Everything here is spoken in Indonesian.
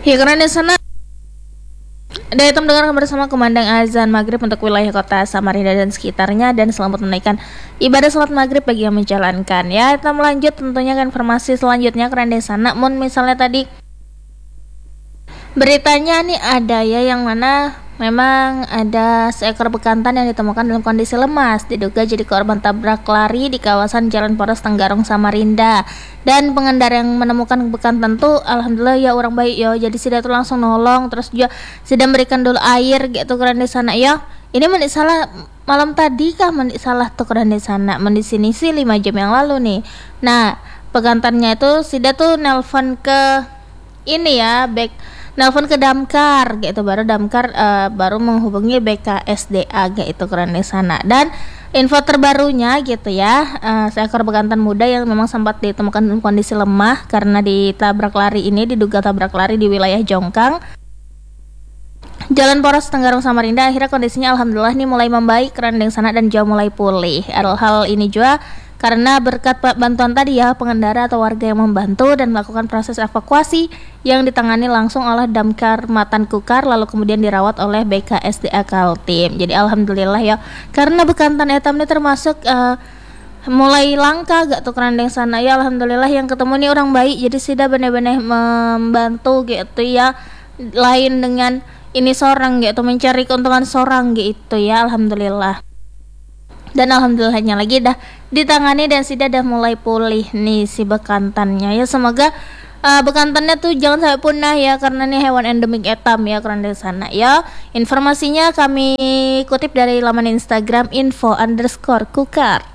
Ya karena di sana Daya mendengarkan bersama kumandang azan maghrib untuk wilayah kota Samarinda dan sekitarnya, dan selamat menunaikan ibadah salat maghrib bagi yang menjalankan. Ya, kita melanjut tentunya ke informasi selanjutnya karena di sana. Misalnya tadi beritanya nih ada ya yang mana memang ada seekor bekantan yang ditemukan dalam kondisi lemas, diduga jadi korban tabrak lari di kawasan Jalan Poros Tenggarong Samarinda. Dan pengendara yang menemukan bekantan tuh alhamdulillah ya orang baik ya, jadi sudah tuh langsung nolong, terus juga sudah memberikan dulu air gitu karena di sana ya. Ini menik salah malam tadi kah menik salah tuh karena di sana, di sini sih 5 jam yang lalu nih. Nah, bekantannya itu sudah tuh nelpon ke ini ya, nelpon ke damkar gitu, baru damkar baru menghubungi BKSDA gitu keren di sana. Dan info terbarunya gitu ya, seekor bekantan muda yang memang sempat ditemukan dalam kondisi lemah karena ditabrak lari ini, diduga tabrak lari di wilayah Jongkang Jalan Poros Tenggarong Samarinda, akhirnya kondisinya alhamdulillah nih mulai membaik keren di sana dan jauh mulai pulih. Hal ini juga karena berkat bantuan tadi ya, pengendara atau warga yang membantu dan melakukan proses evakuasi yang ditangani langsung oleh Damkar Matan Kukar, lalu kemudian dirawat oleh BKSDA Kaltim. Jadi alhamdulillah ya, karena bekantan etam ini termasuk mulai langka gak tuh kerandeng sana ya, alhamdulillah yang ketemu nih orang baik, jadi sudah benar-benar membantu gitu ya, lain dengan ini seorang gitu mencari keuntungan seorang gitu ya, alhamdulillah. Dan alhamdulillahnya lagi dah ditangani dan sudah dah mulai pulih nih si bekantannya ya. Semoga bekantannya tuh jangan sampai punah ya, karena nih hewan endemik etam ya karena di sana ya. Informasinya kami kutip dari laman Instagram info_kukar.